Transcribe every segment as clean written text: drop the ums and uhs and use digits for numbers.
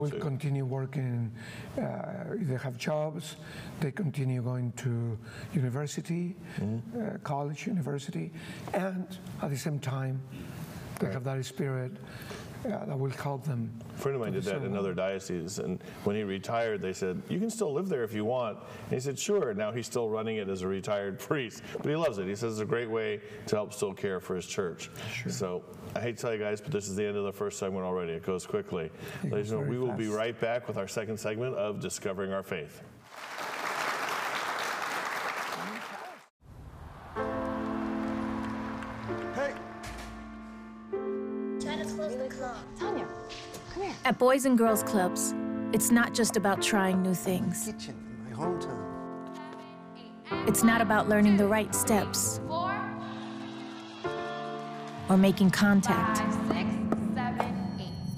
Will continue working, if they have jobs, they continue going to university, college, university, and at the same time, they have that spirit that will help them. A friend of mine did that in another diocese, and when he retired, they said, you can still live there if you want. And he said, sure. Now he's still running it as a retired priest, but he loves it. He says it's a great way to help still care for his church. Sure. So I hate to tell you guys, but this is the end of the first segment already. It goes quickly. Ladies and gentlemen, we will be right back with our second segment of Discovering Our Faith. At Boys and Girls Clubs, it's not just about trying new things. Kitchen in my hometown. It's not about learning the right steps or making contact. 5, 6, 7,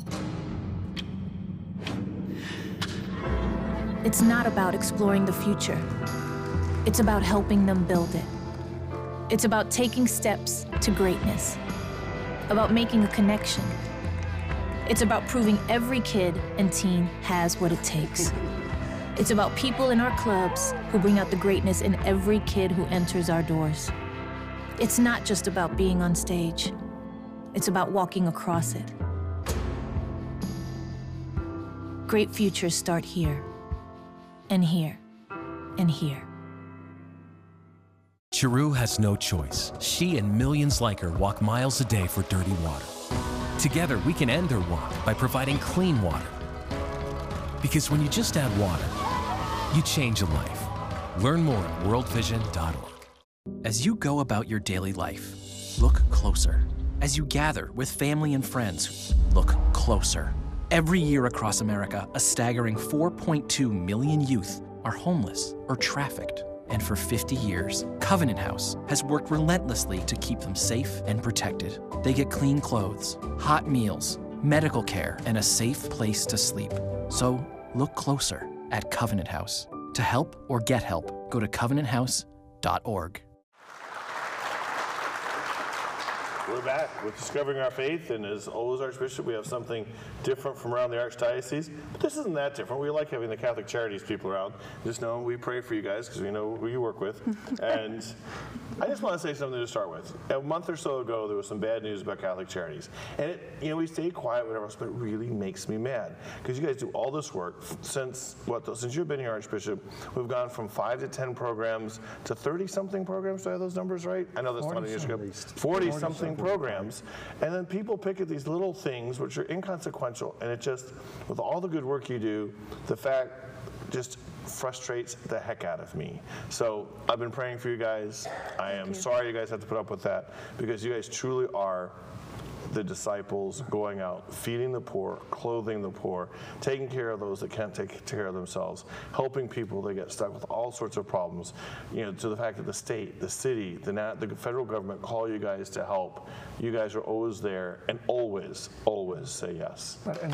8. It's not about exploring the future. It's about helping them build it. It's about taking steps to greatness, about making a connection. It's about proving every kid and teen has what it takes. It's about people in our clubs who bring out the greatness in every kid who enters our doors. It's not just about being on stage. It's about walking across it. Great futures start here, and here, and here. Chiru has no choice. She and millions like her walk miles a day for dirty water. Together, we can end their walk by providing clean water. Because when you just add water, you change a life. Learn more at worldvision.org. As you go about your daily life, look closer. As you gather with family and friends, look closer. Every year across America, a staggering 4.2 million youth are homeless or trafficked. And for 50 years, Covenant House has worked relentlessly to keep them safe and protected. They get clean clothes, hot meals, medical care, and a safe place to sleep. So look closer at Covenant House. To help or get help, go to covenanthouse.org. We're back with Discovering Our Faith, and as always, Archbishop, we have something different from around the Archdiocese. But this isn't that different. We like having the Catholic Charities people around. Just know we pray for you guys because we know who you work with. And I just want to say something to start with. A month or so ago, there was some bad news about Catholic Charities. And we stayed quiet, whatever else, but it really makes me mad. Because you guys do all this work since you've been here, Archbishop, we've gone from 5 to 10 programs to 30-something programs. Do I have those numbers right? I know that's 20 years ago. 40-something programs, and then people pick at these little things which are inconsequential, and it just, with all the good work you do, the fact just frustrates the heck out of me. So I've been praying for you guys. I am sorry you guys have to put up with that, because you guys truly are the disciples going out, feeding the poor, clothing the poor, taking care of those that can't take care of themselves, helping people that get stuck with all sorts of problems, to the fact that the state, the city, the federal government call you guys to help. You guys are always there and always, always say yes. But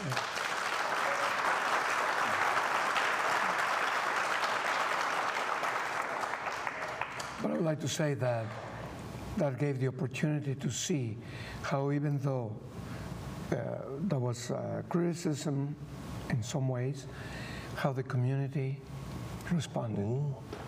I would like to say that gave the opportunity to see how, even though there was criticism in some ways, how the community responded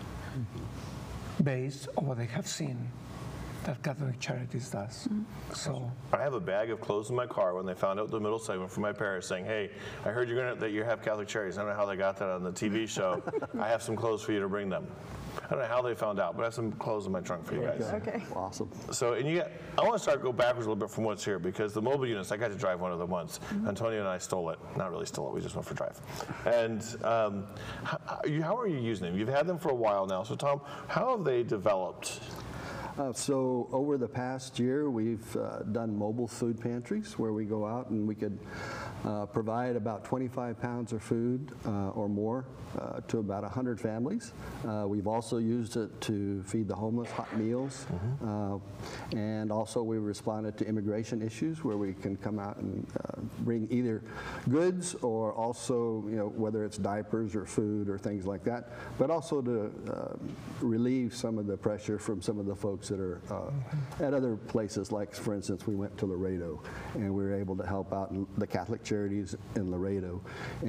based on what they have seen that Catholic Charities does. So I have a bag of clothes in my car when they found out the middle segment from my parents saying, hey, I heard that you have Catholic Charities. I don't know how they got that on the TV show. I have some clothes for you to bring them. I don't know how they found out, but I have some clothes in my trunk for you guys. Okay. Awesome. So, I want to go backwards a little bit from what's here, because the mobile units, I got to drive one of them once. Antonio and I stole it. Not really stole it, we just went for a drive. And how are you using them? You've had them for a while now. So Tom, how have they developed? So over the past year, we've done mobile food pantries where we go out and we could provide about 25 pounds of food or more to about 100 families. We've also used it to feed the homeless, hot meals. And also we responded to immigration issues where we can come out and bring either goods or also, whether it's diapers or food or things like that, but also to relieve some of the pressure from some of the folks that are at other places. Like, for instance, we went to Laredo and we were able to help out in the Catholic Charities in Laredo.